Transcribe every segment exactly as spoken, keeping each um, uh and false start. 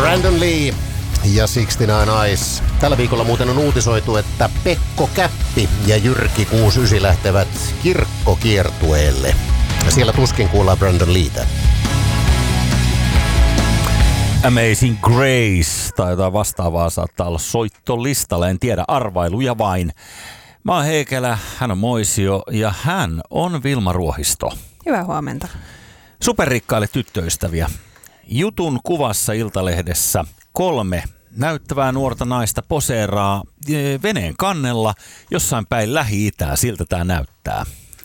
Brandon Lee ja kuusikymmentäyhdeksän Eyes. Tällä viikolla muuten on uutisoitu, että Pekko Käppi ja Jyrki kuusikymmentäyhdeksän lähtevät kirkkokiertueelle. Ja siellä tuskin kuullaan Brandon Leetä. Amazing Grace tai jotain vastaavaa saattaa olla soittolistalla, en tiedä, arvailuja vain. Mä oon Heikelä, hän on Moisio ja hän on Vilma Ruohisto. Hyvää huomenta. Superrikkaille tyttöystäviä. Jutun kuvassa Iltalehdessä kolme näyttävää nuorta naista poseeraa veneen kannella jossain päin Lähi-Itää, siltä tää näyttää.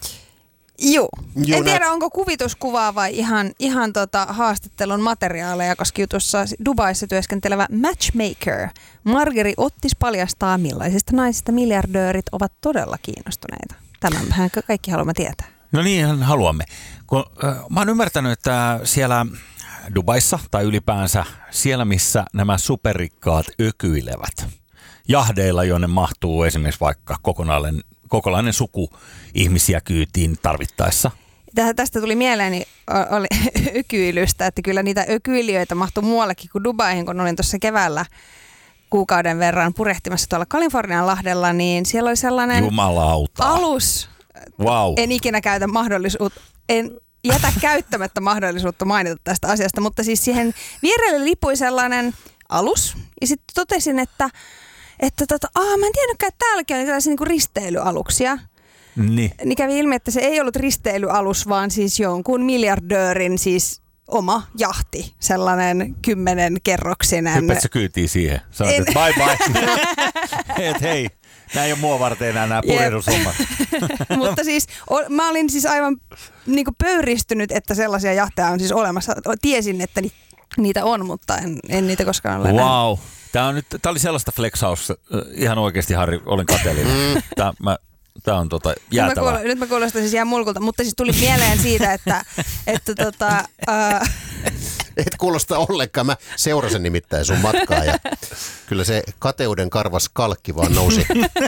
Joo. Joo, en tiedä, nä- onko kuvituskuvaa vai ihan, ihan tota haastattelun materiaaleja, koska jutussa Dubaissa työskentelevä matchmaker Margeri Ottis paljastaa, millaisista naisista miljardöörit ovat todella kiinnostuneita. Tämänhän kaikki haluamme tietää. No niin, haluamme. Kun, äh, mä oon ymmärtänyt, että siellä Dubaissa tai ylipäänsä siellä, missä nämä superrikkaat ökyilevät jahdeilla, jonne mahtuu esimerkiksi vaikka kokonainen, kokonainen suku ihmisiä kyytiin tarvittaessa. Tästä tuli mieleeni oli ökyilystä, että kyllä niitä ökyilijöitä mahtui muuallekin kuin Dubaihin, kun olin tuossa keväällä kuukauden verran purehtimassa tuolla Kalifornian lahdella, niin siellä oli sellainen Jumalauta. alus. Wow. En ikinä käytä mahdollisuutta, en jätä käyttämättä mahdollisuutta mainita tästä asiasta, mutta siis siihen vierelle lipui sellainen alus ja sitten totesin, että, että tota, aah, mä en tiennytkään, että täälläkin oli tällaisia niinku risteilyaluksia. Niin. Niin kävi ilmi, että se ei ollut risteilyalus, vaan siis jonkun miljardöörin siis oma jahti, sellainen kymmenen kerroksinen. Hyppätkö kyytiin siihen? Sanoit, että bye bye. Et hei, nämä ei ole mua varten enää nämä purjehdusommat. Mutta siis o, mä olin siis aivan niin kuin pöyristynyt, että sellaisia jahteja on siis olemassa. Tiesin, että ni, niitä on, mutta en, en niitä koskaan ole nähnyt. Wow. Tämä, on nyt, tämä oli sellaista flexausta. Ihan oikeasti, Harri, olin kateellinen. Tämä, mä, tämä on tota jäätävää. Nyt mä, nyt mä kuulostan siis ihan mulkulta, mutta siis tuli mieleen siitä, että, että tota, ää, Et kuulosta ollenkaan. Mä seurasin nimittäin sun matkaa ja kyllä se kateuden karvas kalkki vaan nousi,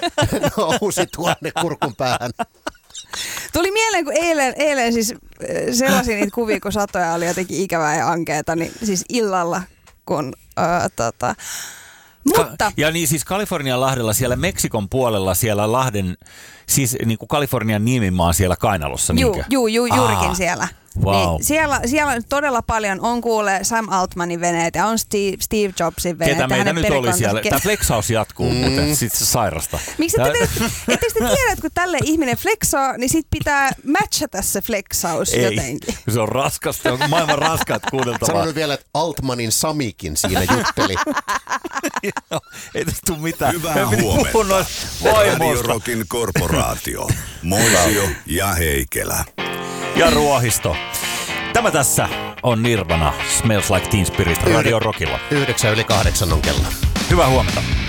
nousi tuonne kurkun päähän. tuli mieleen, kun eilen, eilen siis sellaisia niitä kuvia, kun satoja oli jotenkin ikävää ja ankeeta, niin siis illalla, kun ää, tota, mutta... Ja niin siis Kalifornian lahdella, siellä Meksikon puolella, siellä Lahden, siis niin kuin Kalifornian niemimaan siellä kainalossa. Juu, juu, juu, juurikin Aa, siellä. wow. Niin siellä, siellä todella paljon on kuule Sam Altmanin veneet ja on Steve, Steve Jobsin veneet. Ketä meitä nyt oli siellä? Ke- Tämä flexaus jatkuu, mm. muuten sit se sairasta. Miksi Tää... te, ettekö te tiedä, että kun tälle ihminen flexaa, niin sit pitää matchata se flexaus Ei, jotenkin. se on raskasta, on maailman raskaat kuunneltavaa. Sanon vielä, että Altmanin Samikin siinä jutteli. Joo, ei tästä tule mitään. Hyvää huomenta. Radio Rockin korporaatio. Moisio ja Heikelä. Ja Ruohisto. Tämä tässä on Nirvana, Smells Like Teen Spirit, Radio Rockilla. Yhdeksän yli kahdeksan on kello. Hyvää huomenta.